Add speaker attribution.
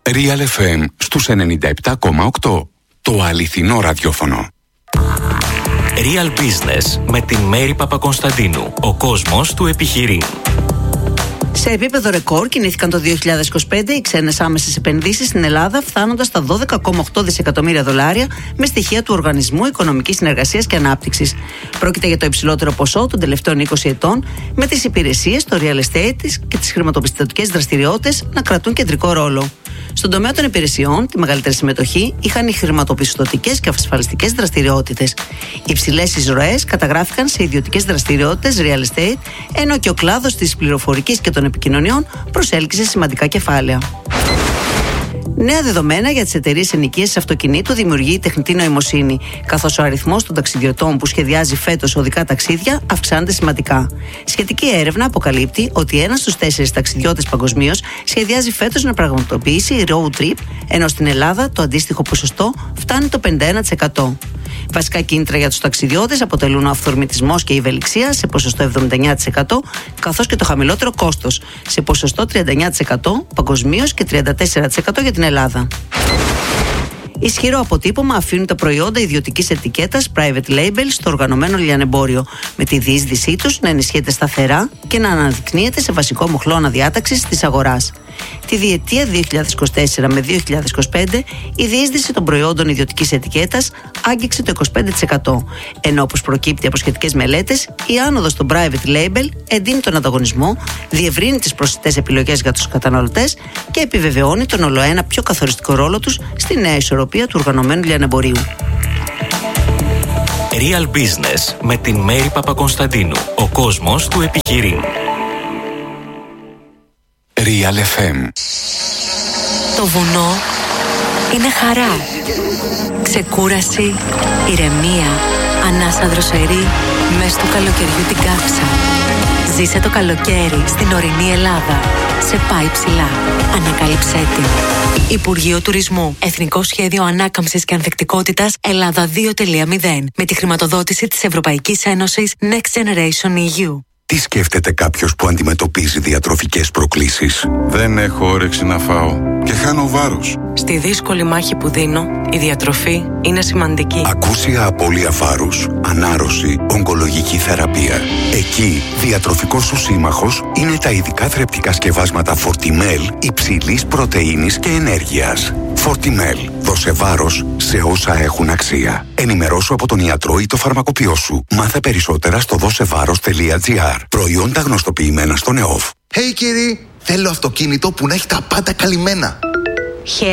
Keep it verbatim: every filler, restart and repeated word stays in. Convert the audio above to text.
Speaker 1: Real εφ εμ στους ενενήντα επτά κόμμα οκτώ. Το αληθινό ραδιόφωνο.
Speaker 2: Real Business με την Μέρη Παπακονσταντίνου. Ο κόσμος του επιχειρεί.
Speaker 3: Σε επίπεδο ρεκόρ κινήθηκαν το δύο χιλιάδες είκοσι πέντε οι ξένες άμεσες επενδύσεις στην Ελλάδα, φτάνοντας στα δώδεκα κόμμα οκτώ δισεκατομμύρια δολάρια με στοιχεία του Οργανισμού Οικονομικής Συνεργασίας και Ανάπτυξης. Πρόκειται για το υψηλότερο ποσό των τελευταίων είκοσι ετών, με τις υπηρεσίες, το real estate και τις χρηματοπιστωτικές δραστηριότητες να κρατούν κεντρικό ρόλο. Στον τομέα των υπηρεσιών, τη μεγαλύτερη συμμετοχή είχαν οι χρηματοπιστωτικές και ασφαλιστικές δραστηριότητες. Οι υψηλές εισρωές καταγράφηκαν σε ιδιωτικές δραστηριότητες, real estate, ενώ και ο κλάδος της πληροφορικής και των επικοινωνιών προσέλκυσε σημαντικά κεφάλαια. Νέα δεδομένα για τις εταιρείες ενοικίασης αυτοκινήτου δημιουργεί η τεχνητή νοημοσύνη, καθώς ο αριθμός των ταξιδιωτών που σχεδιάζει φέτος οδικά ταξίδια αυξάνεται σημαντικά. Σχετική έρευνα αποκαλύπτει ότι ένας στους τέσσερις ταξιδιώτες παγκοσμίως σχεδιάζει φέτος να πραγματοποιήσει road trip, ενώ στην Ελλάδα το αντίστοιχο ποσοστό φτάνει το πενήντα ένα τοις εκατό. Βασικά κίνητρα για τους ταξιδιώτες αποτελούν ο αυθορμητισμός και η ευελιξία σε ποσοστό εβδομήντα εννέα τοις εκατό, καθώς και το χαμηλότερο κόστος σε ποσοστό τριάντα εννέα τοις εκατό παγκοσμίως και τριάντα τέσσερα τοις εκατό για την Ελλάδα. Ισχυρό αποτύπωμα αφήνουν τα προϊόντα ιδιωτικής ετικέτας private label στο οργανωμένο λιανεμπόριο, με τη διείσδυσή τους να ενισχύεται σταθερά και να αναδεικνύεται σε βασικό μοχλό αναδιάταξης της αγοράς. Τη διετία δύο χιλιάδες είκοσι τέσσερα με δύο χιλιάδες είκοσι πέντε η διείσδυση των προϊόντων ιδιωτικής ετικέτας άγγιξε το είκοσι πέντε τοις εκατό, ενώ όπως προκύπτει από σχετικές μελέτες, η άνοδος των private label εντείνει τον ανταγωνισμό, διευρύνει τις προσιτές επιλογές για τους καταναλωτές και επιβεβαιώνει τον ολοένα πιο καθοριστικό ρόλο τους στη νέα ισορροπία του οργανωμένου λιανεμπορίου.
Speaker 2: Real Business με την Μέρη Παπακονσταντίνου. Ο κόσμος του επιχειρεί.
Speaker 1: Real εφ εμ.
Speaker 4: Το βουνό είναι χαρά, ξεκούραση, ηρεμία, ανάσα δροσερή μες του καλοκαιριού την κάψα. Ζήσε το καλοκαίρι στην ορεινή Ελλάδα. Σε πάει ψηλά. Ανακάλυψέ την. Υπουργείο Τουρισμού. Εθνικό Σχέδιο Ανάκαμψης και Ανθεκτικότητας Ελλάδα δύο τελεία μηδέν. Με τη χρηματοδότηση της Ευρωπαϊκής Ένωσης Next Generation ι γιου.
Speaker 1: Τι σκέφτεται κάποιος που αντιμετωπίζει διατροφικές προκλήσεις?
Speaker 5: Δεν έχω όρεξη να φάω και χάνω βάρος.
Speaker 6: Στη δύσκολη μάχη που δίνω, η διατροφή είναι σημαντική.
Speaker 1: Ακούσια απώλεια βάρους, ανάρρωση, ογκολογική θεραπεία. Εκεί, διατροφικός σου σύμμαχος είναι τα ειδικά θρεπτικά σκευάσματα Fortimel υψηλής πρωτεΐνης και ενέργειας. Fortimel. Δώσε βάρος σε όσα έχουν αξία. Ενημερώσου από τον ιατρό ή το φαρμακοποιό σου. Μάθε περισσότερα στο δώσεβάρος τελεία τζι άρ. Προϊόντα γνωστοποιημένα στον ΕΟΦ.
Speaker 7: Hey κύριοι, θέλω αυτοκίνητο που να έχει τα πάντα καλυμμένα.